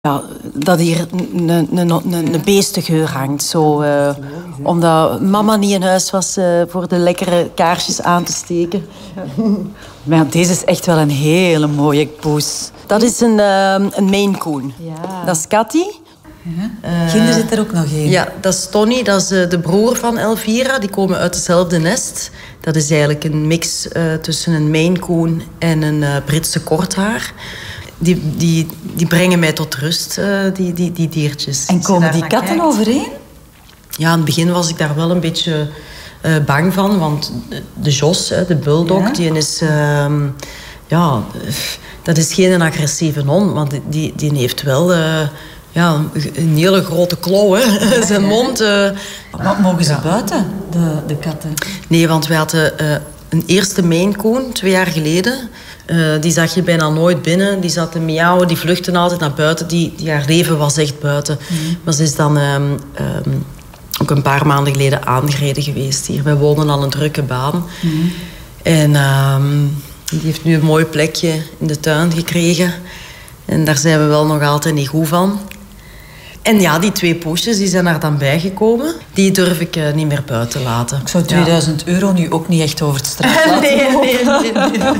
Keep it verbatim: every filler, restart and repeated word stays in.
Ja, dat hier een, een, een, een beestengeur hangt. Zo, uh, omdat mama niet in huis was uh, voor de lekkere kaarsjes aan te steken. Maar ja, deze is echt wel een hele mooie poes. Dat is een, uh, een Maine Coon. Ja. Dat is Cathy. Ja. Uh, Ginder zit er ook nog in. Ja, dat is Tony, dat is uh, de broer van Elvira. Die komen uit hetzelfde nest. Dat is eigenlijk een mix uh, tussen een Maine Coon en een uh, Britse korthaar. Die, die, die brengen mij tot rust, uh, die, die, die diertjes. En komen die katten kijkt. overeen? Ja, in het begin was ik daar wel een beetje uh, bang van. Want de Jos, de bulldog, ja? die is... Uh, ja, dat is geen agressieve hond, maar die, die, die heeft wel... Uh, ja, een hele grote klauw, hè. Zijn mond... Uh, Wat mogen ze ja. buiten, de, de katten? Nee, want we hadden uh, een eerste Maine Coon, twee jaar geleden... Uh, die zag je bijna nooit binnen. Die zat te miauwen, die vluchtte altijd naar buiten. Die, die, haar leven was echt buiten. Mm. Maar ze is dan um, um, ook een paar maanden geleden aangereden geweest hier. Wij wonen al een drukke baan. Mm. En um, die heeft nu een mooi plekje in de tuin gekregen. En daar zijn we wel nog altijd niet goed van. En ja, die twee poesjes die zijn er dan bijgekomen. Die durf ik uh, niet meer buiten laten. Ik zou tweeduizend ja. euro nu ook niet echt over het straat laten nee, nee, nee, nee.